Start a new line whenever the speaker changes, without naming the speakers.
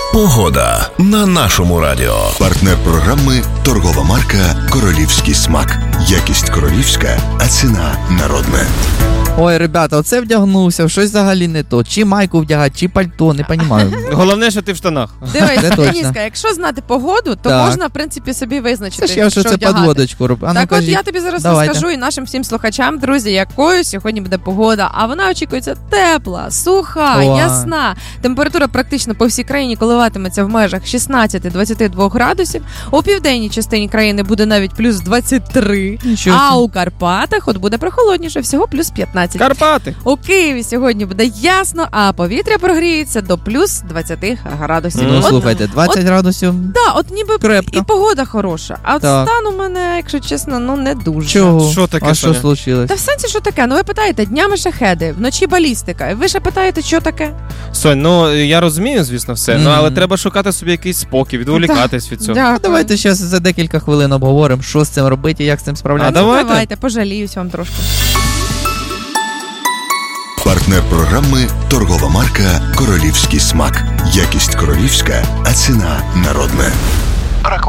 Погода на нашому радіо.
Партнер програми торгова марка «Королівський смак». Якість королівська, а ціна народна.
Ой, ребята, оце вдягнувся, щось взагалі не то. Чи майку вдягати, чи пальто, не розумію.
Головне, що ти в штанах.
Дивись, Дениска, якщо знати погоду, то можна, в принципі, собі визначити,
що вдягати. Це ж я підводочку роблю.
Так от я тобі зараз розкажу і нашим всім слухачам, друзі, якою сьогодні буде погода. А вона очікується тепла, суха, ясна. Температура практично по всій країні коливатиметься в межах 16-22 градусів. У південній частині країни буде навіть плюс 23. А у Карпатах от буде прохолодніше, всього плюс 15.
Карпати!
У Києві сьогодні буде ясно, а повітря прогріється до плюс 20 градусів.
Ну, слухайте, 20 градусів.
Так, от ніби
крепко.
І погода хороша. А от стан у мене, якщо чесно, не дуже.
Чого?
Що таке?
А що случилось?
Та в сенсі, що таке? Ви питаєте, днями шахеди, вночі балістика. Ви ще питаєте, що таке?
Сонь, я розумію, звісно, все, але треба шукати собі якийсь спокій, відволікатись від цього.
Дякую.
Давайте зараз за декілька хвилин обговоримо, що з цим робити і як з цим справлятися.
Давайте, пожаліюсь вам трошки.
Партнер програми торгова марка «Королівський смак». Якість королівська, а ціна народна.